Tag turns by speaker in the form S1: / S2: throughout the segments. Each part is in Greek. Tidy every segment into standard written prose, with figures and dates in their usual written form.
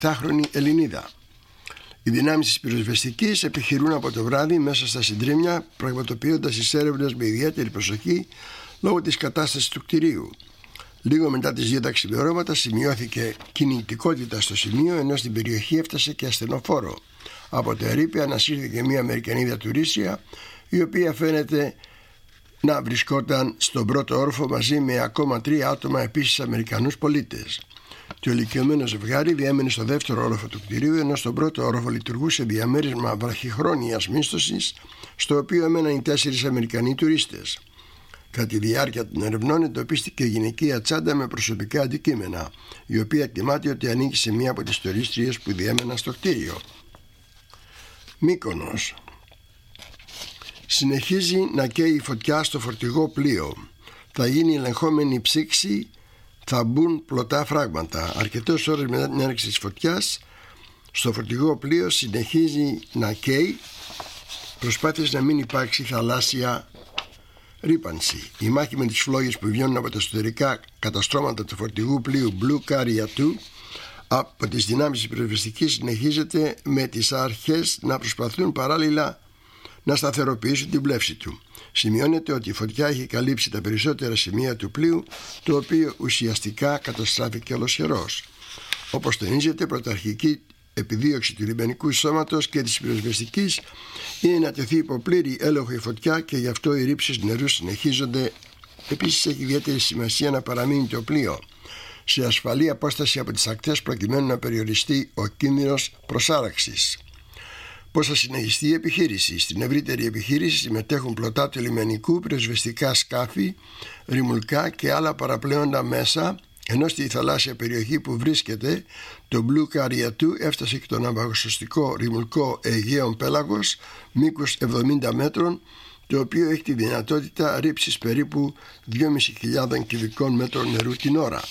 S1: 27χρονη Ελληνίδα. Οι δυνάμεις της πυροσβεστικής επιχειρούν από το βράδυ μέσα στα συντρίμμια, πραγματοποιώντας τις έρευνες με ιδιαίτερη προσοχή λόγω της κατάστασης του κτηρίου. Λίγο μετά τις 2 τα ξημερώματα σημειώθηκε κινητικότητα στο σημείο, ενώ στην περιοχή έφτασε και ασθενοφόρο. Από το ερείπια ανασύρθηκε μια Αμερικανίδα τουρίστρια, η οποία φαίνεται να βρισκόταν στον πρώτο όροφο μαζί με ακόμα 3 άτομα, επίσης Αμερικανούς πολίτες. Το ηλικιωμένο ζευγάρι διέμενε στο δεύτερο όροφο του κτηρίου, ενώ στον πρώτο όροφο λειτουργούσε διαμέρισμα βραχυχρόνιας μίσθωσης, στο οποίο έμεναν οι 4 Αμερικανοί τουρίστες. Κατά τη διάρκεια των ερευνών εντοπίστηκε γυναικεία τσάντα με προσωπικά αντικείμενα, η οποία εκτιμάται ότι ανήκει σε μία από τις τουρίστριες που διέμεναν στο κτίριο. Μύκονος. Συνεχίζει να καίει η φωτιά στο φορτηγό πλοίο. Θα γίνει ελεγχόμενη ψήξη, θα μπουν πλωτά φράγματα. Αρκετές ώρες μετά την έναρξη της φωτιάς, στο φορτηγό πλοίο συνεχίζει να καίει, προσπάθειες να μην υπάρξει θαλάσσια ρύπανση. Η μάχη με τις φλόγες που βγαίνουν από τα εσωτερικά καταστρώματα του φορτηγού πλοίου Blue Carrier 2 από τις δυνάμεις της πυροσβεστικής συνεχίζεται, με τις αρχές να προσπαθούν παράλληλα να σταθεροποιήσουν την πλεύση του. Σημειώνεται ότι η φωτιά έχει καλύψει τα περισσότερα σημεία του πλοίου, το οποίο ουσιαστικά καταστράφηκε ολοσχερός. Όπως τονίζεται, πρωταρχική επιδίωξη του λιμενικού σώματος και της πυροσβεστικής είναι να τεθεί υπό πλήρη έλεγχο η φωτιά, και γι' αυτό οι ρήψεις νερού συνεχίζονται. Επίσης έχει ιδιαίτερη σημασία να παραμείνει το πλοίο σε ασφαλή απόσταση από τις ακτές, προκειμένου να περιοριστεί ο κίνδυνος προσάραξης. Πώς θα συνεχιστεί η επιχείρηση? Στην ευρύτερη επιχείρηση συμμετέχουν πλωτά του λιμενικού, πυροσβεστικά σκάφη, ρημουλκά και άλλα παραπλέοντα μέσα, ενώ στη θαλάσσια περιοχή που βρίσκεται το Blue Carrier 2 έφτασε και τον αμαξοστικό ρημουλκό Αιγαίων Πέλαγος μήκους 70 μέτρων, το οποίο έχει τη δυνατότητα ρήψης περίπου 2.500 κυβικών μέτρων νερού την ώρα.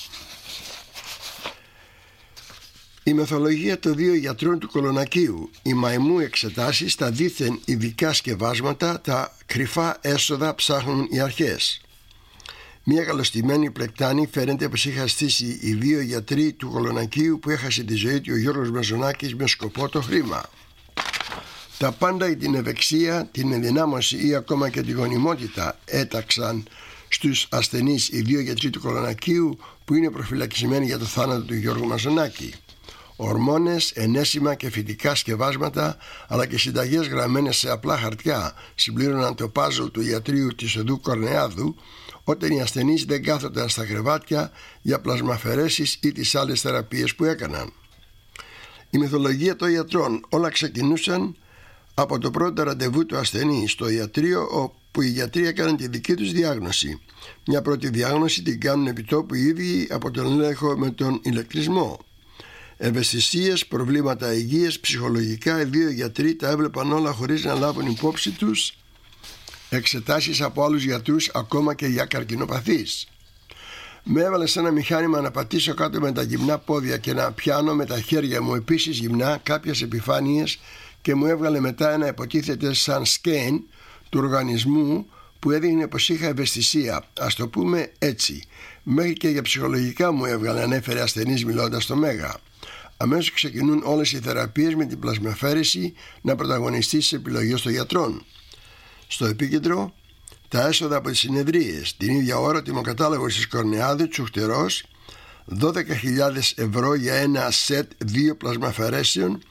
S1: Η μεθολογία των 2 γιατρών του Κολονακίου, οι μαϊμού εξετάσεις, τα δίθεν ειδικά σκευάσματα, τα κρυφά έσοδα ψάχνουν οι αρχές. Μια καλωστημένη πλεκτάνη φαίνεται πως είχα στήσει οι 2 γιατροί του Κολονακίου που έχασε τη ζωή του ο Γιώργος Μαζονάκης με σκοπό το χρήμα. Τα πάντα για την ευεξία, την ενδυνάμωση ή ακόμα και τη γονιμότητα έταξαν στους ασθενείς οι 2 γιατροί του Κολονακίου που είναι προφυλακισμένοι για το θάνατο του Γιώργου Μαζονάκη. Ορμόνες, ενέσιμα και φυτικά σκευάσματα, αλλά και συνταγές γραμμένες σε απλά χαρτιά συμπλήρωναν το πάζλ του ιατρείου της οδού Κορνεάδου, όταν οι ασθενείς δεν κάθονταν στα κρεβάτια για πλασμαφαιρέσεις ή τις άλλες θεραπείες που έκαναν. Η μεθολογία των γιατρών. Όλα ξεκινούσαν από το πρώτο ραντεβού του ασθενή στο ιατρείο, όπου οι γιατροί έκαναν τη δική τους διάγνωση. Μια πρώτη διάγνωση την κάνουν επιτόπου οι ίδιοι από τον έλεγχο με τον ηλεκτρισμό. Ευαισθησίες, προβλήματα υγείας, ψυχολογικά, οι 2 γιατροί τα έβλεπαν όλα χωρίς να λάβουν υπόψη τους εξετάσεις από άλλους γιατρούς, ακόμα και για καρκινοπαθείς. Με έβαλε σε ένα μηχάνημα να πατήσω κάτω με τα γυμνά πόδια και να πιάνω με τα χέρια μου επίσης γυμνά κάποιες επιφάνειες, και μου έβγαλε μετά ένα υποτίθεται σαν σκέιν του οργανισμού που έδειχνε πως είχα ευαισθησία, ας το πούμε έτσι. Μέχρι και για ψυχολογικά μου έβγαλε, ανέφερε ασθενής μιλώντας στο Μέγα. Αμέσως ξεκινούν όλες οι θεραπείες με την πλασμαφαίρεση να πρωταγωνιστεί στις επιλογές των γιατρών. Στο επίκεντρο, τα έσοδα από τις συνεδρίες. Την ίδια ώρα ο τιμοκατάλογος της Κορνεάδου τσουχτερός, 12.000 ευρώ για ένα σετ 2 πλασμαφαιρέσεων,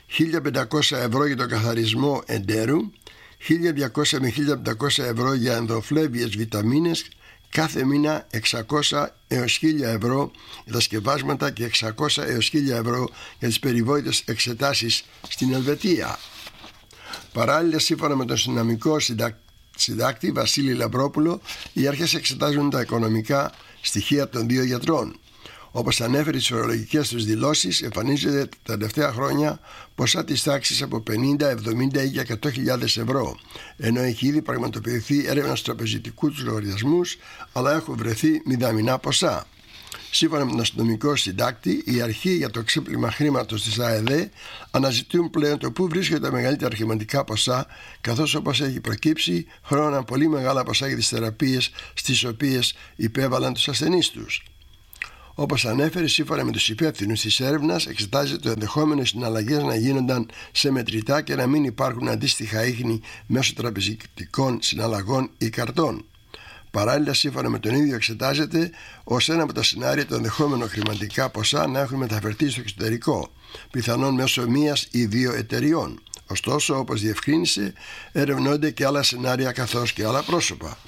S1: 1.500 ευρώ για τον καθαρισμό εντέρου, 1.200 με 1.500 ευρώ για ενδοφλέβιες βιταμίνες, κάθε μήνα 600 έως 1.000 ευρώ για τα σκευάσματα και 600 έως 1.000 ευρώ για τις περιβόητες εξετάσεις στην Ελβετία. Παράλληλα, σύμφωνα με τον συναμικό συντάκτη Βασίλη Λαμπρόπουλο, οι αρχές εξετάζουν τα οικονομικά στοιχεία των 2 γιατρών. Όπως ανέφερε στις φορολογικές τους δηλώσεις, εμφανίζονται τα τελευταία χρόνια ποσά της τάξης από 50, 70 ή 100.000 ευρώ, ενώ έχει ήδη πραγματοποιηθεί έρευνα στους τραπεζικούς τους λογαριασμούς, αλλά έχουν βρεθεί μηδαμινά ποσά. Σύμφωνα με τον αστυνομικό συντάκτη, η αρχή για το ξέπλυμα χρήματος της ΑΕΔ αναζητούν πλέον το πού βρίσκονται τα μεγαλύτερα χρηματικά ποσά, καθώς όπως έχει προκύψει, χρόναν πολύ μεγάλα ποσά για τις θεραπείες στις οποίες υπέβαλαν τους ασθενείς τους. Όπως ανέφερε, σύμφωνα με τους υπεύθυνους της έρευνας, εξετάζεται το ενδεχόμενο οι συναλλαγές να γίνονταν σε μετρητά και να μην υπάρχουν αντίστοιχα ίχνη μέσω τραπεζικών συναλλαγών ή καρτών. Παράλληλα, σύμφωνα με τον ίδιο, εξετάζεται ως ένα από τα σενάρια το ενδεχόμενο χρηματικά ποσά να έχουν μεταφερθεί στο εξωτερικό, πιθανόν μέσω μίας ή δύο εταιριών. Ωστόσο, όπως διευκρίνησε, ερευνώνται και άλλα σενάρια καθώς και άλλα πρόσωπα.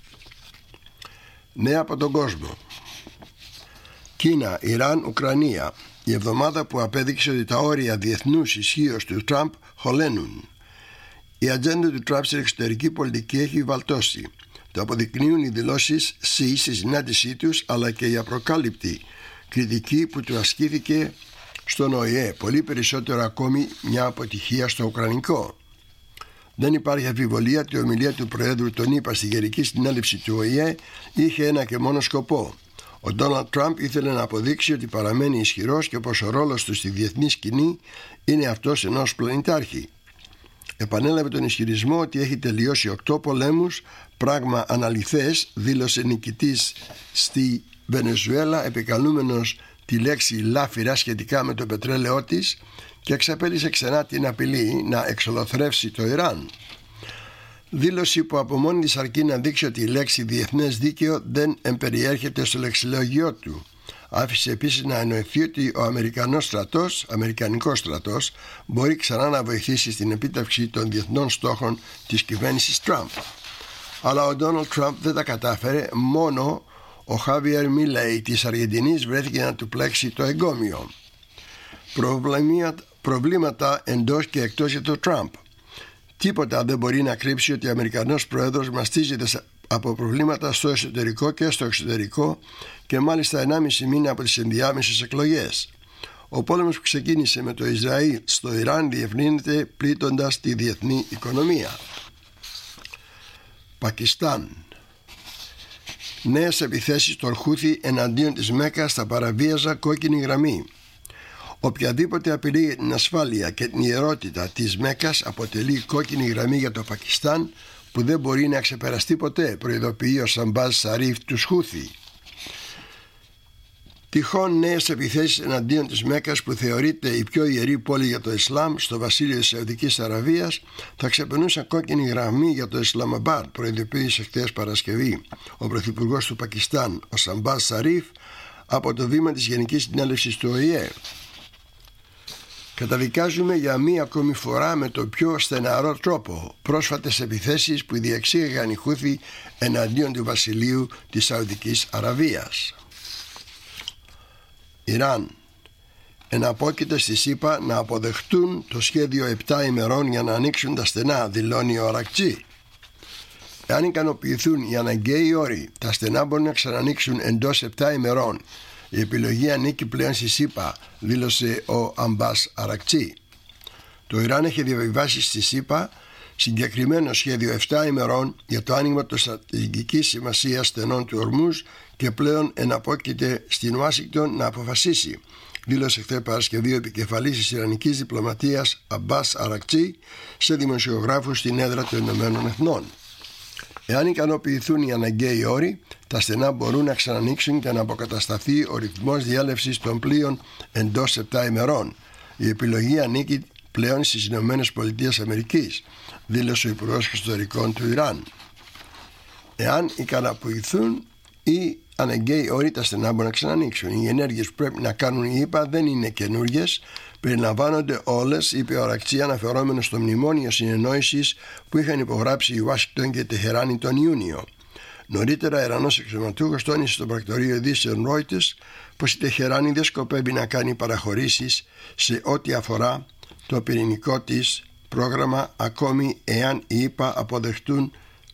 S1: Νέα από τον κόσμο. Κίνα, Ιράν, Ουκρανία. Η εβδομάδα που απέδειξε ότι τα όρια διεθνούς ισχύως του Τραμπ χωλένουν. Η ατζέντα του Τραμπ στην εξωτερική πολιτική έχει βαλτώσει. Το αποδεικνύουν οι δηλώσεις στη συνάντησή τους, αλλά και η απροκάλυπτη κριτική που του ασκήθηκε στον ΟΗΕ, πολύ περισσότερο ακόμη μια αποτυχία στο ουκρανικό. Δεν υπάρχει αμφιβολία ότι η ομιλία του Προέδρου των ΗΠΑ στη Γενική Συνέλευση του ΟΗΕ είχε ένα και μόνο σκοπό. Ο Ντόναλντ Τραμπ ήθελε να αποδείξει ότι παραμένει ισχυρός και πως ο ρόλος του στη διεθνή σκηνή είναι αυτός ενός πλανητάρχη. Επανέλαβε τον ισχυρισμό ότι έχει τελειώσει 8 πολέμους, πράγμα αναλυθές, δήλωσε νικητής στη Βενεζουέλα, επικαλούμενος τη λέξη λάφυρα σχετικά με το πετρέλαιό της, και εξαπέλυσε ξανά την απειλή να εξολοθρεύσει το Ιράν. Δήλωση που από μόνη της αρκεί να δείξει ότι η λέξη διεθνές δίκαιο δεν εμπεριέρχεται στο λεξιλόγιό του. Άφησε επίσης να εννοηθεί ότι ο αμερικανικός στρατός μπορεί ξανά να βοηθήσει στην επίτευξη των διεθνών στόχων της κυβέρνησης Τραμπ. Αλλά ο Ντόναλντ Τραμπ δεν τα κατάφερε, μόνο ο Χάβιερ Μιλέι της Αργεντινής βρέθηκε να του πλέξει το εγκόμιο. Προβλήματα εντός και εκτός για τον Τραμπ. Τίποτα δεν μπορεί να κρύψει ότι ο Αμερικανός Πρόεδρος μαστίζεται από προβλήματα στο εσωτερικό και στο εξωτερικό, και μάλιστα 1,5 μήνα από τις ενδιάμεσες εκλογές. Ο πόλεμος που ξεκίνησε με το Ισραήλ στο Ιράν διευρύνεται, πλήττοντας τη διεθνή οικονομία. Πακιστάν. Νέες επιθέσεις των Χούθι εναντίον της Μέκκας θα παραβίαζα κόκκινη γραμμή. Οποιαδήποτε απειλή για την ασφάλεια και την ιερότητα της Μέκκας αποτελεί κόκκινη γραμμή για το Πακιστάν, που δεν μπορεί να ξεπεραστεί ποτέ, προειδοποιεί ο Σαμπάζ Σαρίφ τους Χούθι. Τυχόν νέες επιθέσεις εναντίον της Μέκκας, που θεωρείται η πιο ιερή πόλη για το Ισλάμ στο βασίλειο της Σαουδικής Αραβίας, θα ξεπερνούσαν κόκκινη γραμμή για το Ισλαμαμπάντ, προειδοποίησε χθες Παρασκευή ο Πρωθυπουργός του Πακιστάν, ο Σαμπάζ Σαρίφ, από το βήμα της Γενικής Συνέλευσης του ΟΗΕ. Καταδικάζουμε για μία ακόμη φορά με το πιο στεναρό τρόπο πρόσφατες επιθέσεις που διεξήγαγαν οι Χούθι εναντίον του βασιλείου της Σαουδικής Αραβίας. Ιράν. Εναπόκειται στη ΣΥΠΑ να αποδεχτούν το σχέδιο 7 ημερών για να ανοίξουν τα στενά, δηλώνει ο Αρακτσί. Εάν ικανοποιηθούν οι αναγκαίοι όροι, τα στενά μπορούν να ξανανοίξουν εντός 7 ημερών. Η επιλογή ανήκει πλέον στη ΣΥΠΑ, δήλωσε ο Αμπάς Αρακτσί. Το Ιράν έχει διαβιβάσει στη ΣΥΠΑ συγκεκριμένο σχέδιο 7 ημερών για το άνοιγμα των στρατηγικής σημασίας στενών του Ορμούζ και πλέον εναπόκειται στην Ουάσιγκτον να αποφασίσει, δήλωσε χθες Παρασκευή ο επικεφαλής της Ιρανικής διπλωματίας Αμπάς Αρακτσί σε δημοσιογράφους στην έδρα των Ηνωμένων Εθνών. Εάν ικανοποιηθούν οι αναγκαίοι όροι, τα στενά μπορούν να ξανανοίξουν και να αποκατασταθεί ο ρυθμός διέλευσης των πλοίων εντός 7 ημερών. Η επιλογή ανήκει πλέον στις Ηνωμένες Πολιτείες Αμερικής, δήλωσε ο Υπουργός Εξωτερικών του Ιράν. Εάν ικανοποιηθούν οι αναγκαίοι όροι, τα στενά μπορούν να ξανανοίξουν. Οι ενέργειες που πρέπει να κάνουν οι ΗΠΑ δεν είναι καινούργιες, περιλαμβάνονται όλες, είπε ο Αρακτσί, αναφερόμενος στο μνημόνιο συνεννόησης που είχαν υπογράψει η Ουάσιγκτον και η Τεχεράνη τον Ιούνιο. Νωρίτερα, Ιρανός αξιωματούχος τόνισε στο πρακτορείο ειδήσεων Reuters πως η Τεχεράνη δεν σκοπεύει να κάνει παραχωρήσεις σε ό,τι αφορά το πυρηνικό της πρόγραμμα, ακόμη εάν οι ΗΠΑ αποδεχτούν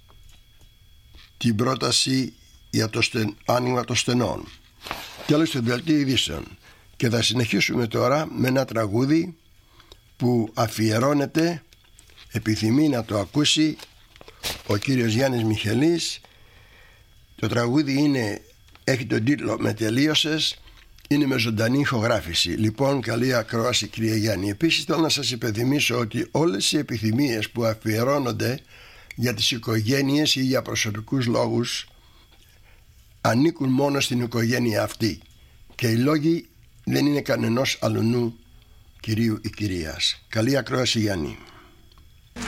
S1: την πρόταση για το άνοιγμα των στενών. Τέλος του δελτίου ειδήσεων. Και θα συνεχίσουμε τώρα με ένα τραγούδι που αφιερώνεται, επιθυμεί να το ακούσει ο κύριος Γιάννης Μιχελής. Το τραγούδι έχει τον τίτλο «Με τελείωσες», είναι με ζωντανή ηχογράφηση. Λοιπόν, καλή ακρόαση κύριε Γιάννη. Επίσης θέλω να σας υπενθυμίσω ότι όλες οι επιθυμίες που αφιερώνονται για τις οικογένειες ή για προσωπικούς λόγους ανήκουν μόνο στην οικογένεια αυτή και οι λόγοι δεν είναι κανενός αλουνού κυρίου ή κυρίας. Καλή ακρόαση, Γιάννη.